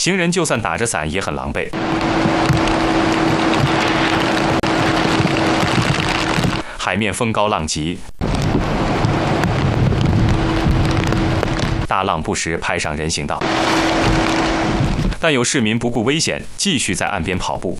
行人就算打着伞也很狼狈。海面风高浪急，大浪不时拍上人行道，但有市民不顾危险，繼續在岸邊跑步。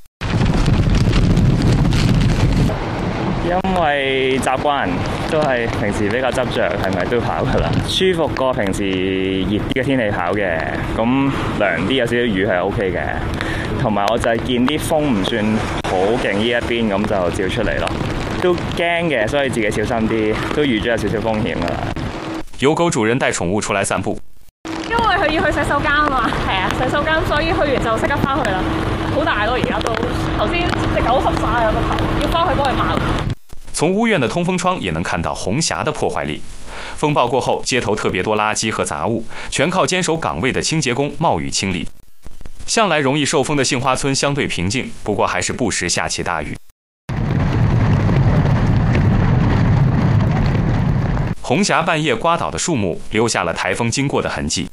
因為習慣都係平時比較執着，係咪都跑㗎啦？舒服過平時熱啲嘅天氣跑嘅，咁涼啲有少少雨係 OK 嘅。同埋我就係見啲風唔算好勁呢一邊，咁就照出嚟咯。都驚嘅，所以自己小心啲，都預咗有少少風險㗎啦。 有狗主人帶寵物出來散步。 因為佢要去洗手間啊嘛，係啊，洗手間，所以去完就即刻翻去啦。好大咯，而家都頭先隻狗濕晒啊個頭，要翻去幫佢抹。 從屋苑的通風窗也能看到紅霞的破壞力。風暴過後，街頭特別多垃圾和雜物，全靠堅守崗位的清潔工冒雨清理。向來容易受風的杏花村相對平靜，不過還是不時下起大雨。紅霞半夜刮倒的樹木，留下了颱風經過的痕跡。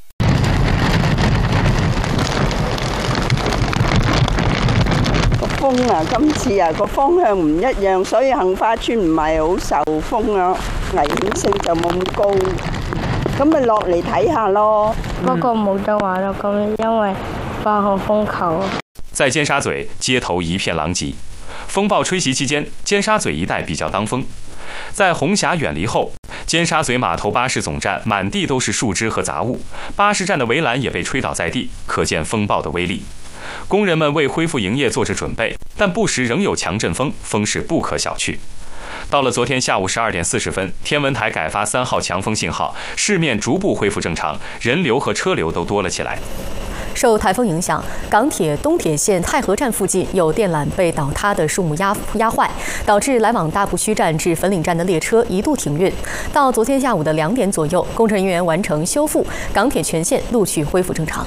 風啊，今次啊個方向唔一樣，所以杏花村唔係好受風啊，危險性就冇咁高。咁咪落嚟睇下咯。 不過冇得玩咯，咁因為8號風球。 在尖沙咀，街頭一片狼藉。風暴吹襲期間，尖沙咀一帶比較當風。在紅霞遠離後，尖沙咀碼頭巴士總站滿地都是樹枝和雜物，巴士站的圍欄也被吹倒在地，可見風暴的威力。工人們為恢復營業做着準備，但不時仍有強陣風，風勢不可小覷。到了昨天下午12點40分，天文台改發3號強風信號，市面逐步恢復正常，人流和車流都多了起來。 受台風影響，港鐵東鐵線太和站附近有電纜被倒塌的樹木壓壞，導致來往大埔墟站至粉嶺站的列車一度停運。到昨天下午的2點左右，工程人員完成修復，港鐵全線陸續恢復正常。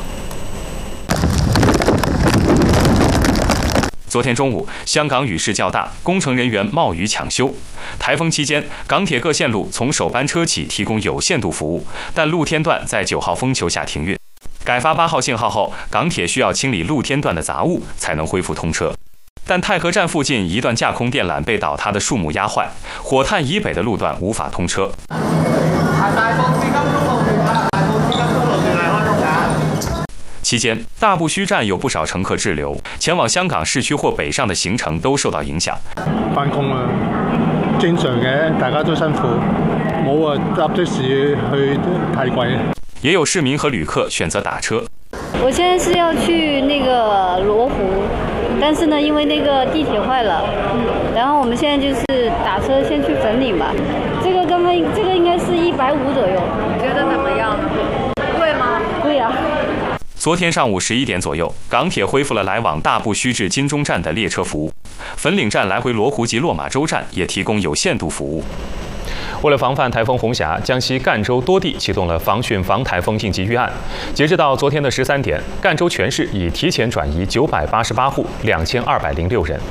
昨天中午，香港雨勢較大，工程人員冒雨搶修。台風期間，港鐵各線路從首班車起提供有限度服務，但露天段在9號風球下停運。改發8號信號後，港鐵需要清理露天段的雜物，才能恢復通車。但太和站附近一段架空電纜被倒塌的樹木壓壞，火炭以北的路段無法通車。期間，大埔墟站有不少乘客滯留，前往香港市區或北上的行程都受到影響。 返工啊，正常嘅，大家都辛苦，冇啊搭的士去太貴。 也有市民和旅客選擇打車。 我現在是要去那個羅湖，但是呢，因為那個地鐵壞了，然後我們現在就是打車先去粉嶺吧。這個應該是150左右，你覺得怎麼樣？貴嗎？貴啊。 昨天上午11點左右，港鐵恢復了來往大埔墟至金鐘站的列車服務，粉嶺站來回羅湖及落馬洲站也提供有限度服務。為了防範颱風紅霞，江西贛州多地啟動了防汛防颱風應急預案。截至到昨天的13點，贛州全市已提前轉移988戶，2206人。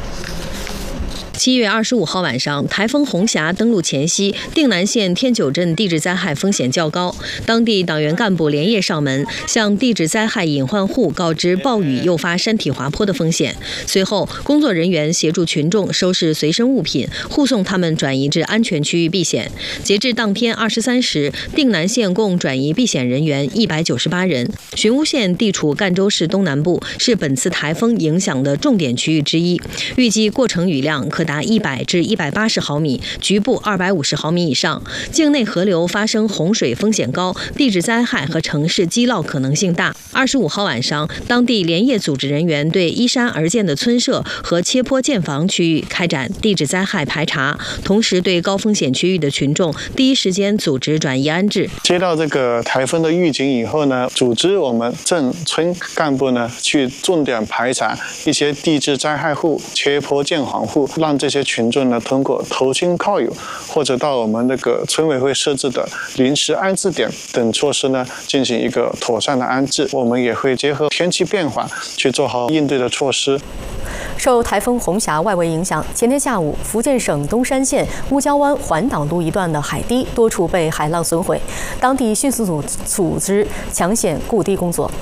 7月25號晚上，颱風紅霞登陸前夕，定南縣天九鎮地質災害風險較高，當地黨員幹部連夜上門，向地質災害隱患戶告知暴雨誘發山體滑坡的風險。隨後，工作人員協助群眾收拾隨身物品，護送他們轉移至安全區域避險。截至當天23時，定南縣共轉移避險人員198人。尋烏縣地處贛州市東南部，是本次颱風影響的重點區域之一，預計過程雨量可達100至180毫米，局部250毫米以上。境內河流發生洪水風險高，地質災害和城市積澇可能性大。25號晚上，當地連夜組織人員對依山而建的村舍和切坡建房區域開展地質災害排查，同時對高風險區域的群眾第一時間組織轉移安置。 接到這個颱風的預警以後呢，組織我們鎮村幹部呢去重點排查一些地質災害戶、切坡建房戶，讓這些群眾呢通過投親靠友或者到我們那個村委會設置的臨時安置點等措施呢進行一個妥善的安置。我們也會結合天氣變化去做好應對的措施。 受颱風紅霞外圍影響，前天下午，福建省東山縣烏礁灣環島路一段的海堤多處被海浪損毀，當地迅速組織搶險固堤工作。